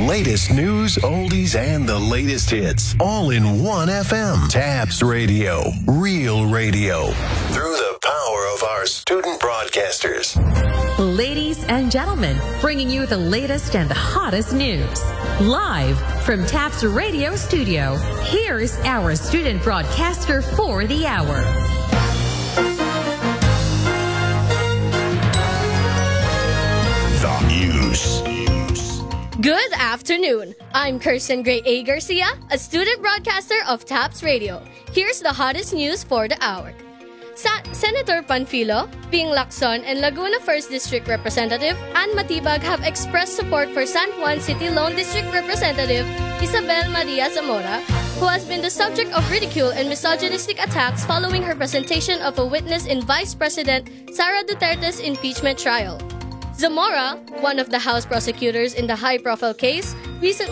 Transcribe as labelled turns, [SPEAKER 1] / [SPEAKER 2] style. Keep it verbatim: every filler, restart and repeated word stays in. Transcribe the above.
[SPEAKER 1] Latest news, oldies, and the latest hits. All in one F M. Tabs Radio. Real radio. Through the power of our student broadcasters.
[SPEAKER 2] Ladies and gentlemen, bringing you the latest and the hottest news. Live from Tabs Radio Studio, here's our student broadcaster for the hour.
[SPEAKER 1] The news.
[SPEAKER 3] Good afternoon. I'm Kirsten Gray A. Garcia, a student broadcaster of Tabs Radio. Here's the hottest news for the hour. Sa- Senator Panfilo, Ping Lacson, and Laguna first District Representative Ann Matibag have expressed support for San Juan City Lone District Representative Isabel Maria Zamora, who has been the subject of ridicule and misogynistic attacks following her presentation of a witness in Vice President Sara Duterte's impeachment trial. Zamora, one of the House prosecutors in the high-profile case, recently